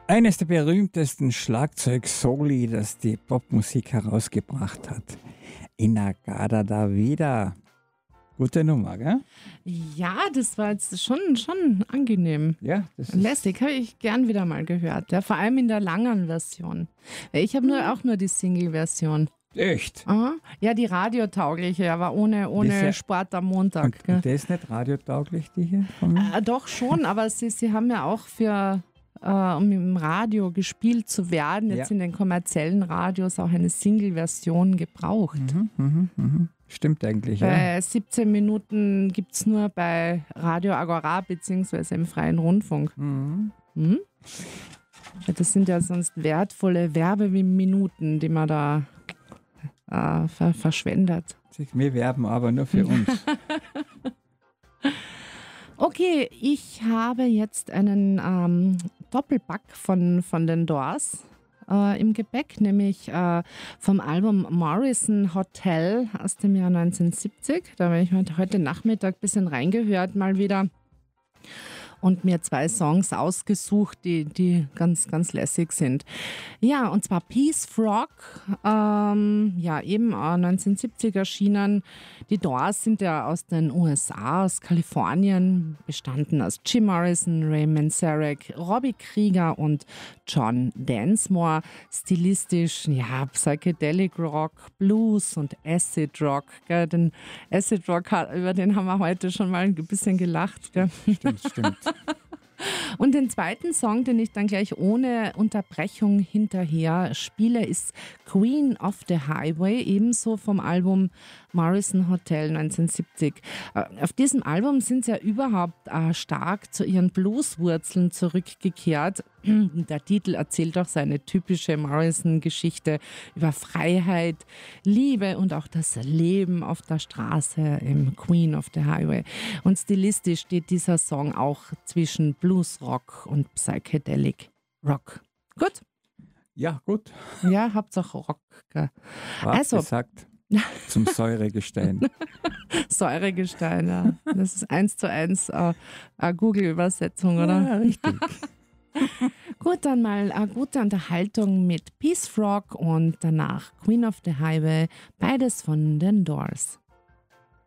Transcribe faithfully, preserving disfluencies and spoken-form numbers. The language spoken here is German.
Eines der berühmtesten Schlagzeug-Soli, das die Popmusik herausgebracht hat. In-A-Gadda Da Vida. Gute Nummer, gell? Ja, das war jetzt schon, schon angenehm. Ja, das ist Lässig, habe ich gern wieder mal gehört. Ja, vor allem in der langen Version. Weil Ich habe nur, auch nur die Single-Version. echt. Aha. Ja, die radiotaugliche, aber ohne, ohne Diese- Sport am Montag. Und, Gell? und der ist nicht radiotauglich, die hier von mir? Äh, doch schon, aber sie, sie haben ja auch für, äh, um im Radio gespielt zu werden, jetzt Ja. in den kommerziellen Radios auch eine Single-Version gebraucht. Mhm, mhm, mhm. Stimmt eigentlich, ja. Bei siebzehn Minuten gibt es nur bei Radio Agora bzw. im Freien Rundfunk. Mhm. Hm? Ja, das sind ja sonst wertvolle Werbeminuten, die man da äh, ver verschwendet. Wir werben aber nur für uns. Okay, ich habe jetzt einen ähm, Doppelpack von, von den Doors äh, im Gepäck, nämlich äh, vom Album Morrison Hotel aus dem Jahr neunzehnhundertsiebzig. Da habe ich heute, heute Nachmittag ein bisschen reingehört mal wieder und mir zwei Songs ausgesucht, die, die ganz, ganz lässig sind. Ja, und zwar Peace Frog, ähm, ja eben äh, neunzehnhundertsiebzig erschienen. Die Doors sind ja aus den U S A, aus Kalifornien, bestanden aus Jim Morrison, Ray Manzarek, Robbie Krieger und John Densmore. Stilistisch, ja, Psychedelic Rock, Blues und Acid Rock. Gell? Den Acid Rock, über den haben wir heute schon mal ein bisschen gelacht. Gell? Stimmt, stimmt. Und den zweiten Song, den ich dann gleich ohne Unterbrechung hinterher spiele, ist Queen of the Highway, ebenso vom Album Morrison Hotel neunzehnhundertsiebzig. Äh, Auf diesem Album sind sie ja überhaupt äh, stark zu ihren Blueswurzeln zurückgekehrt. Der Titel erzählt auch seine typische Morrison-Geschichte über Freiheit, Liebe und auch das Leben auf der Straße im Queen of the Highway. Und stilistisch steht dieser Song auch zwischen Bluesrock und Psychedelic Rock. Gut? Ja, gut. Ja, Hauptsache Rock. Gell? Brav Also- gesagt. Zum Säuregestein. Säuregestein, ja. Das ist eins zu eins äh, eine Google-Übersetzung, oder? Ja, richtig. Gut, dann mal eine gute Unterhaltung mit Peace Frog und danach Queen of the Highway, beides von den Doors.